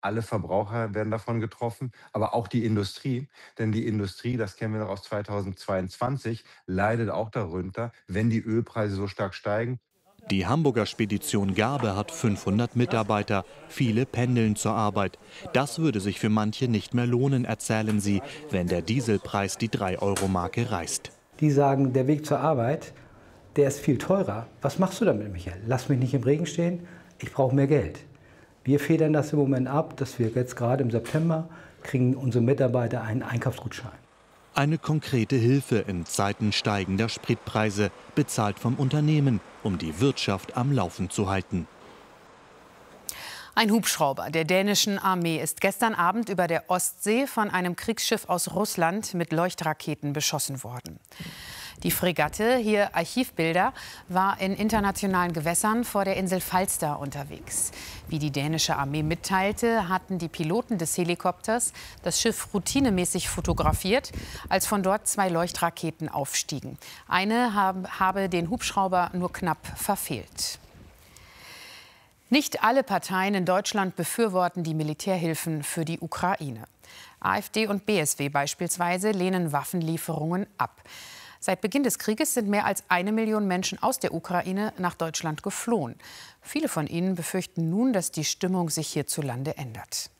Alle Verbraucher werden davon getroffen, aber auch die Industrie. Denn die Industrie, das kennen wir noch aus 2022, leidet auch darunter, wenn die Ölpreise so stark steigen. Die Hamburger Spedition Garbe hat 500 Mitarbeiter. Viele pendeln zur Arbeit. Das würde sich für manche nicht mehr lohnen, erzählen sie, wenn der Dieselpreis die 3-Euro-Marke reißt. Die sagen, der Weg zur Arbeit, der ist viel teurer. Was machst du damit, Michael? Lass mich nicht im Regen stehen, ich brauche mehr Geld. Wir federn das im Moment ab, dass wir jetzt gerade im September kriegen unsere Mitarbeiter einen Einkaufsgutschein. Eine konkrete Hilfe in Zeiten steigender Spritpreise, bezahlt vom Unternehmen, um die Wirtschaft am Laufen zu halten. Ein Hubschrauber der dänischen Armee ist gestern Abend über der Ostsee von einem Kriegsschiff aus Russland mit Leuchtraketen beschossen worden. Die Fregatte, hier Archivbilder, war in internationalen Gewässern vor der Insel Falster unterwegs. Wie die dänische Armee mitteilte, hatten die Piloten des Helikopters das Schiff routinemäßig fotografiert, als von dort 2 Leuchtraketen aufstiegen. Eine habe den Hubschrauber nur knapp verfehlt. Nicht alle Parteien in Deutschland befürworten die Militärhilfen für die Ukraine. AfD und BSW beispielsweise lehnen Waffenlieferungen ab. Seit Beginn des Krieges sind mehr als 1 Million Menschen aus der Ukraine nach Deutschland geflohen. Viele von ihnen befürchten nun, dass die Stimmung sich hierzulande ändert.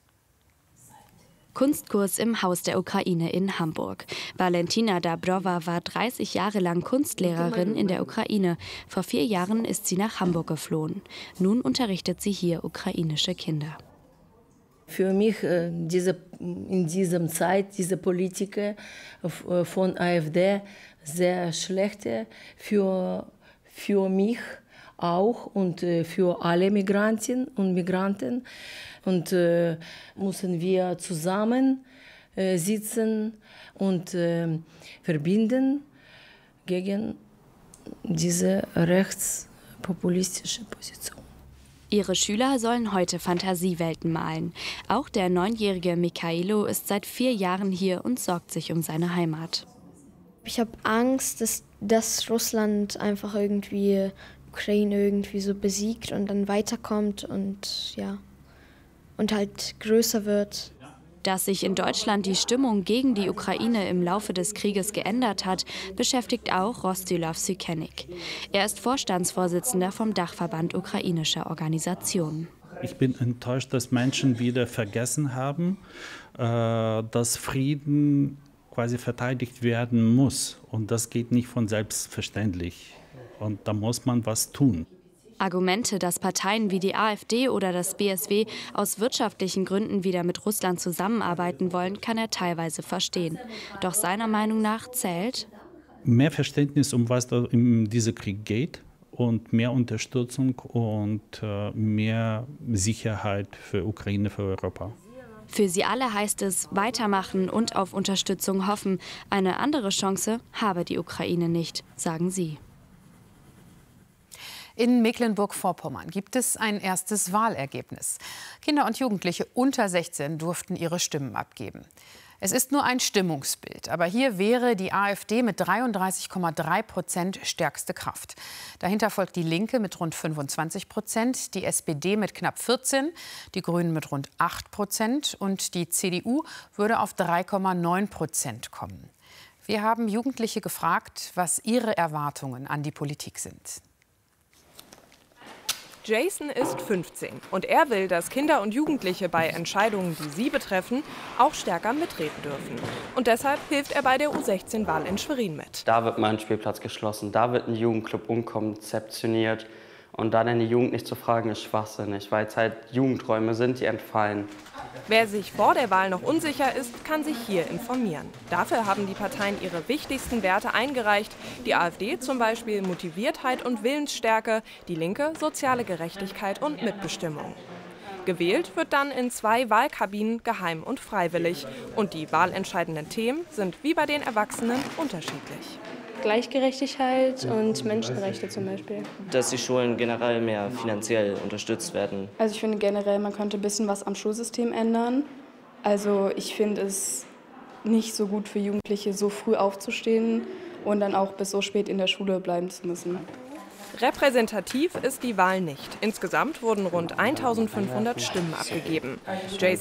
Kunstkurs im Haus der Ukraine in Hamburg. Valentina Dabrova war 30 Jahre lang Kunstlehrerin in der Ukraine. Vor 4 Jahren ist sie nach Hamburg geflohen. Nun unterrichtet sie hier ukrainische Kinder. Für mich in dieser Zeit, diese Politiker von AfD, sehr schlechte für mich auch und für alle Migrantinnen und Migranten. Und müssen wir zusammen sitzen und verbinden gegen diese rechtspopulistische Position. Ihre Schüler sollen heute Fantasiewelten malen. Auch der 9-jährige Mikhailo ist seit 4 Jahren hier und sorgt sich um seine Heimat. Ich habe Angst, dass Russland einfach irgendwie Ukraine irgendwie so besiegt und dann weiterkommt und ja, und halt größer wird. Dass sich in Deutschland die Stimmung gegen die Ukraine im Laufe des Krieges geändert hat, beschäftigt auch Rostylov Sykenik. Er ist Vorstandsvorsitzender vom Dachverband ukrainischer Organisationen. Ich bin enttäuscht, dass Menschen wieder vergessen haben, dass Frieden quasi verteidigt werden muss. Und das geht nicht von selbstverständlich. Und da muss man was tun. Argumente, dass Parteien wie die AfD oder das BSW aus wirtschaftlichen Gründen wieder mit Russland zusammenarbeiten wollen, kann er teilweise verstehen. Doch seiner Meinung nach zählt mehr Verständnis, um was da in diesem Krieg geht, und mehr Unterstützung und mehr Sicherheit für Ukraine, für Europa. Für sie alle heißt es weitermachen und auf Unterstützung hoffen. Eine andere Chance habe die Ukraine nicht, sagen sie. In Mecklenburg-Vorpommern gibt es ein erstes Wahlergebnis. Kinder und Jugendliche unter 16 durften ihre Stimmen abgeben. Es ist nur ein Stimmungsbild, aber hier wäre die AfD mit 33,3% stärkste Kraft. Dahinter folgt die Linke mit rund 25%, die SPD mit knapp 14%, die Grünen mit rund 8% und die CDU würde auf 3,9% kommen. Wir haben Jugendliche gefragt, was ihre Erwartungen an die Politik sind. Jason ist 15 und er will, dass Kinder und Jugendliche bei Entscheidungen, die sie betreffen, auch stärker mitreden dürfen. Und deshalb hilft er bei der U16-Wahl in Schwerin mit. Da wird mal ein Spielplatz geschlossen, da wird ein Jugendclub umkonzeptioniert. Und dann in die Jugend nicht zu fragen, ist schwachsinnig, weil es halt Jugendräume sind, die entfallen. Wer sich vor der Wahl noch unsicher ist, kann sich hier informieren. Dafür haben die Parteien ihre wichtigsten Werte eingereicht. Die AfD zum Beispiel Motiviertheit und Willensstärke, die Linke soziale Gerechtigkeit und Mitbestimmung. Gewählt wird dann in 2 Wahlkabinen geheim und freiwillig. Und die wahlentscheidenden Themen sind wie bei den Erwachsenen unterschiedlich. Gleichgerechtigkeit und Menschenrechte zum Beispiel. Dass die Schulen generell mehr finanziell unterstützt werden. Also ich finde generell, man könnte ein bisschen was am Schulsystem ändern. Also ich finde es nicht so gut für Jugendliche, so früh aufzustehen und dann auch bis so spät in der Schule bleiben zu müssen. Repräsentativ ist die Wahl nicht. Insgesamt wurden rund 1500 Stimmen abgegeben.